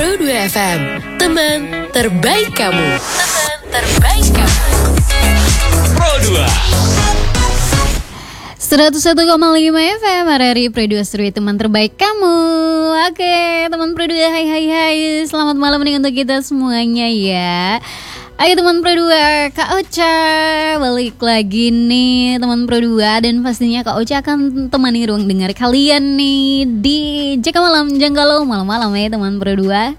Pro 2 FM, teman terbaik kamu. Teman terbaik kamu. Pro 2 101,5 FM RRI Pro 2 Seru, teman terbaik kamu. Oke, teman Pro 2, hai. Selamat malam nih untuk kita semuanya ya. Ayo teman Pro 2, Kak Ocha balik lagi nih teman Pro 2. Dan pastinya Kak Ocha akan temani ruang dengar kalian nih di Jaka Malam Janggalo malam-malam ya teman Pro 2.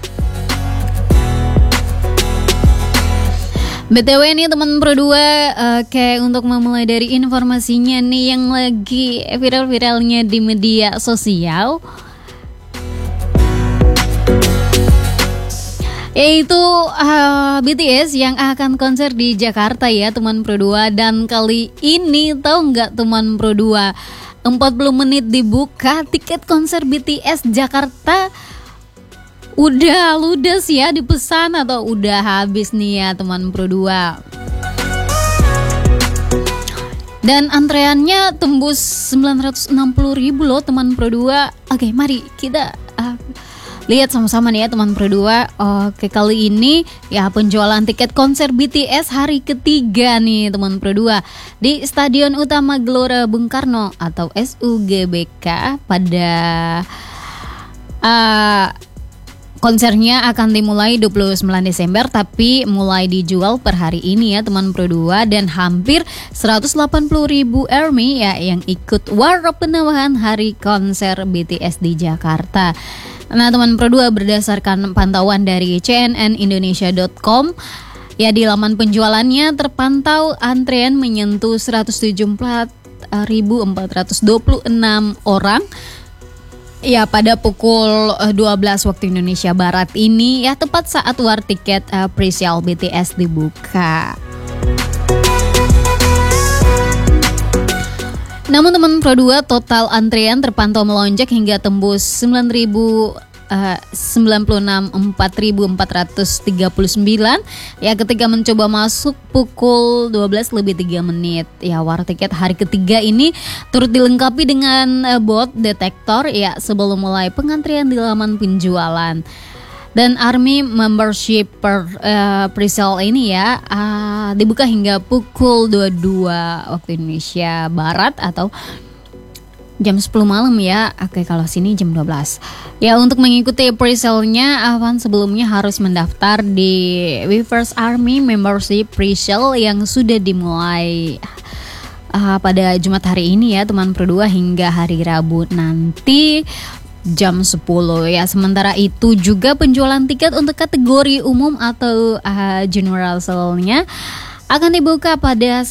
BTW nih teman Pro 2, oke, untuk memulai dari informasinya nih yang lagi viral-viralnya di media sosial, yaitu BTS yang akan konser di Jakarta ya teman Pro 2. Dan kali ini tahu nggak teman Pro 2, 40 menit dibuka tiket konser BTS Jakarta udah ludes ya dipesan atau udah habis nih ya teman Pro 2. Dan antreannya tembus 960.000 loh teman Pro 2. Oke, mari kita lihat sama-sama nih ya teman Pro 2. Oke, kali ini ya penjualan tiket konser BTS hari ketiga nih teman Pro 2 di Stadion Utama Gelora Bung Karno atau SUGBK pada konsernya akan dimulai 29 Desember tapi mulai dijual per hari ini ya teman Pro 2. Dan hampir 180.000 ARMY ya yang ikut warap penambahan hari konser BTS di Jakarta. Nah teman Pro 2, berdasarkan pantauan dari cnnindonesia.com ya, di laman penjualannya terpantau antrean menyentuh 174.426 orang ya pada pukul 12 waktu Indonesia Barat ini ya, tepat saat war tiket pre-sale BTS dibuka. Namun teman Pro 2, total antrean terpantau melonjak hingga tembus 4.439 ya ketika mencoba masuk pukul 12:03 ya. War tiket hari ketiga ini turut dilengkapi dengan bot detektor ya sebelum mulai pengantrian di laman penjualan. Dan ARMY membership pre-sale ini ya dibuka hingga pukul 22 waktu Indonesia Barat atau jam 10 malam ya. Oke, kalau sini jam 12. Ya, untuk mengikuti pre-sale-nya Avan sebelumnya harus mendaftar di Weverse ARMY Membership Pre-sale yang sudah dimulai pada Jumat hari ini ya teman Pro 2 hingga hari Rabu nanti jam 10 ya. Sementara itu juga penjualan tiket untuk kategori umum atau general sale-nya akan dibuka pada